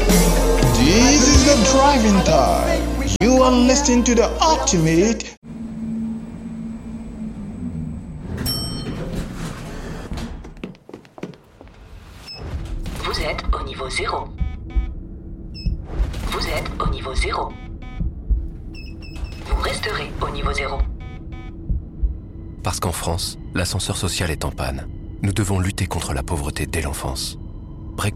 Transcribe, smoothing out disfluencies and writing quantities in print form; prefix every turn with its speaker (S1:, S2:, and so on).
S1: This is the driving time. You are listening to the ultimate.
S2: Vous êtes au niveau 0. Vous êtes au niveau 0. Vous resterez au niveau 0.
S3: Parce qu'en France, l'ascenseur social est en panne. Nous devons lutter contre la pauvreté dès l'enfance.